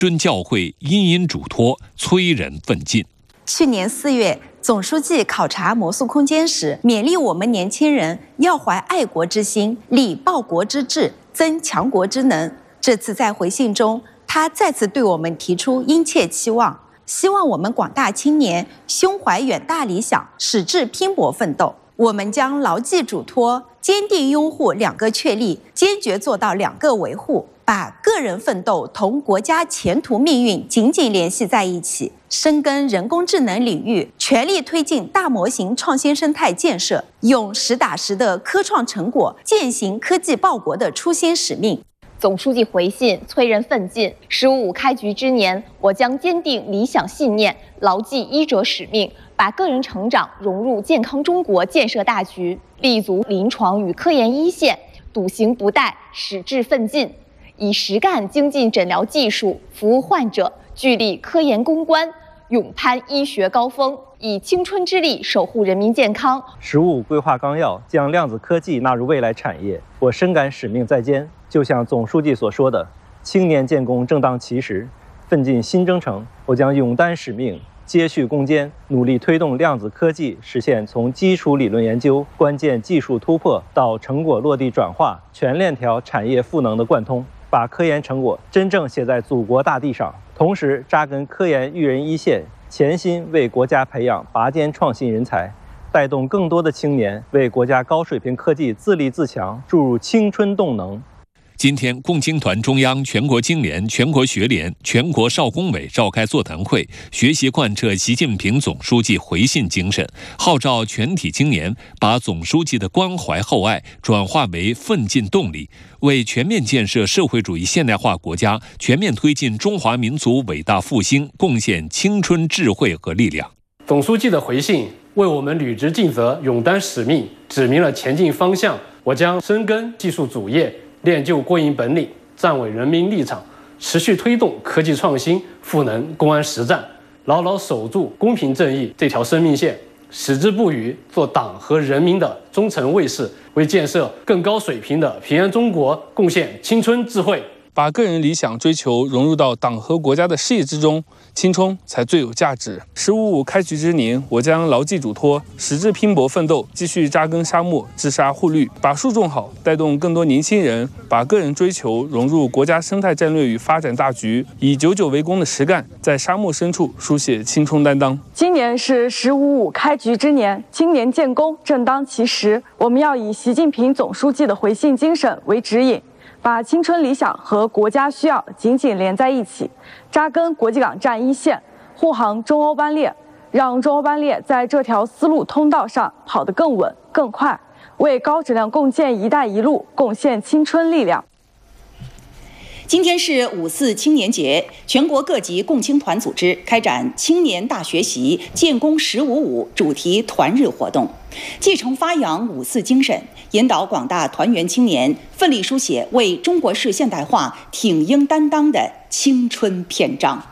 春教会殷殷嘱托，催人奋进。 去年4月，总书记考察魔术空间时，勉励我们年轻人要怀爱国之心，立报国之志，增强国之能。这次在回信中，他再次对我们提出殷切期望，希望我们广大青年胸怀远大理想，矢志拼搏奋斗。我们将牢记嘱托，坚定拥护2个确立，坚决做到2个维护，把个人奋斗同国家前途命运紧紧联系在一起，深耕人工智能领域，全力推进大模型创新生态建设，用实打实的科创成果践行科技报国的初心使命。 总书记回信催人奋进。“15+5”开局之年，我将坚定理想信念，牢记医者使命，把个人成长融入健康中国建设大局，立足临床与科研一线，笃行不怠，矢志奋进，以实干精进诊疗技术服务患者，聚力科研攻关，勇攀医学高峰，以青春之力守护人民健康。 “15+5”规划纲要将量子科技纳入未来产业，我深感使命在肩。就像总书记所说的，青年建功正当其时，奋进新征程。我将勇担使命，接续攻坚，努力推动量子科技实现从基础理论研究、关键技术突破到成果落地转化，全链条产业赋能的贯通，把科研成果真正写在祖国大地上。同时，扎根科研育人一线，潜心为国家培养拔尖创新人才，带动更多的青年为国家高水平科技自立自强注入青春动能。 今天，共青团中央、全国青联、全国学联、全国少工委召开座谈会，学习贯彻习近平总书记回信精神，号召全体青年把总书记的关怀厚爱转化为奋进动力，为全面建设社会主义现代化国家、全面推进中华民族伟大复兴贡献青春智慧和力量。 总书记的回信为我们履职尽责、勇担使命指明了前进方向。我将深耕技术主业，练就过硬本领，站稳人民立场，持续推动科技创新，赋能公安实战，牢牢守住公平正义这条生命线，矢志不渝，做党和人民的忠诚卫士，为建设更高水平的平安中国贡献青春智慧。 把个人理想追求融入到党和国家的事业之中，青春才最有价值。“15+5”开局之年，我将牢记嘱托，矢志拼搏奋斗，继续扎根沙漠，治沙护绿，把树种好，带动更多年轻人把个人追求融入国家生态战略与发展大局，以久为功的实干，在沙漠深处书写青春担当。 今年是“15+5”开局之年，青年建功正当其时，我们要以习近平总书记的回信精神为指引，把青春理想和国家需要紧紧连在一起，扎根国际港站一线，护航中欧班列，让中欧班列在这条丝路通道上跑得更稳更快，为高质量共建“一带一路”贡献青春力量。 今天是5·4青年节，全国各级共青团组织开展青年大学习建功15+5主题团日活动，继承发扬5·4精神，引导广大团员青年奋力书写为中国式现代化挺膺担当的青春篇章。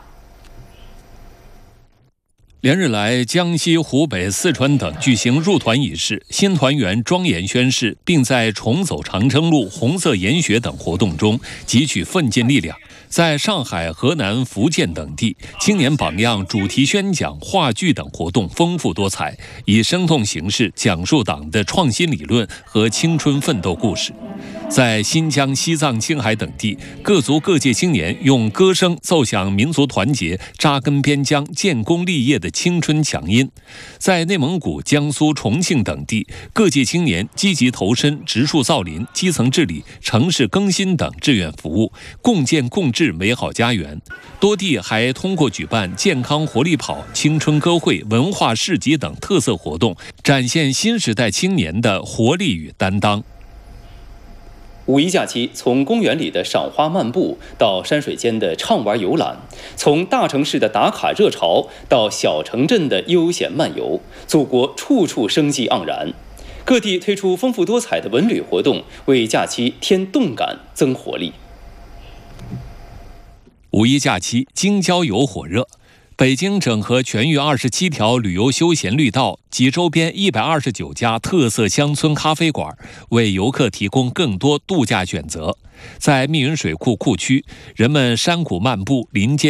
连日来，江西、湖北、四川等举行入团仪式，新团员庄严宣誓，并在重走长征路、红色研学等活动中汲取奋进力量。在上海、河南、福建等地，青年榜样主题宣讲、话剧等活动丰富多彩，以生动形式讲述党的创新理论和青春奋斗故事。在新疆、西藏、青海等地，各族各界青年用歌声奏响民族团结、扎根边疆、建功立业的青春强音。在内蒙古、江苏、重庆等地，各界青年积极投身植树造林、基层治理、城市更新等志愿服务，共建共治美好家园。多地还通过举办健康活力跑、青春歌会、文化市集等特色活动，展现新时代青年的活力与担当。 五一假期，从公园里的赏花漫步到山水间的畅玩游览，从大城市的打卡热潮到小城镇的悠闲漫游，祖国处处生机盎然。各地推出丰富多彩的文旅活动，为假期添动感、增活力。 五一假期，京郊游火热。 北京整合全域27条旅游休闲绿道及周边129家特色乡村咖啡馆，为游客提供更多度假选择。在密云水库库区，人们山谷漫步，林间